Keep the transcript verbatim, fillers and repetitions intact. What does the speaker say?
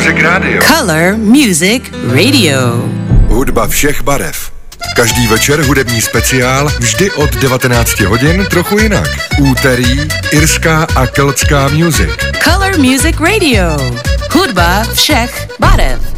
Music Radio. Color Music Radio. Hudba všech barev. Každý večer hudební speciál, vždy od devatenácti hodin trochu jinak. Úterý, irská a keltská music. Color Music Radio. Hudba všech barev.